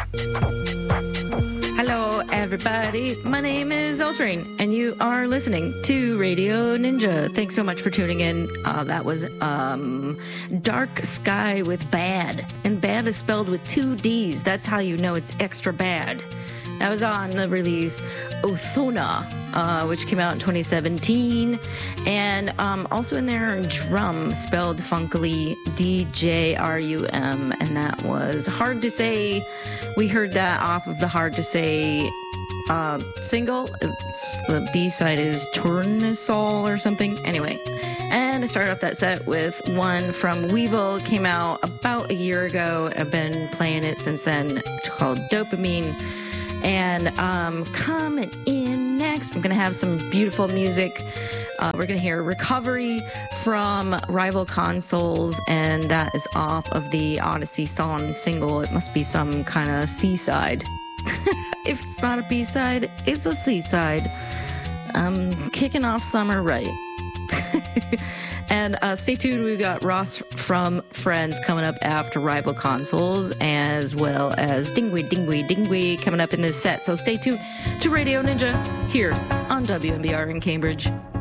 Hello, everybody. My name is Eltrain, and you are listening to Radio Ninja. Thanks so much for tuning in. That was Dark Sky with Bad. And bad is spelled with 2 Ds. That's how you know it's extra bad. That was on the release Othona, which came out in 2017. And also in there, Drum, spelled funkily DJRUM. And that was Hard to Say. We heard that off of the Hard to Say single. The B-side is Tournesol or something. Anyway. And I started off that set with one from Weevil. It came out about a year ago. I've been playing it since then. It's called Dopamine. And coming in next, I'm going to have some beautiful music. We're going to hear Recovery from Rival Consoles, and that is off of the Odyssey Song single. It must be some kind of C-side. If it's not a B-side, it's a C-side. Kicking off summer right. And stay tuned, we've got Ross from Friends coming up after Rival Consoles, as well as Dingwy coming up in this set. So stay tuned to Radio Ninja here on WMBR in Cambridge.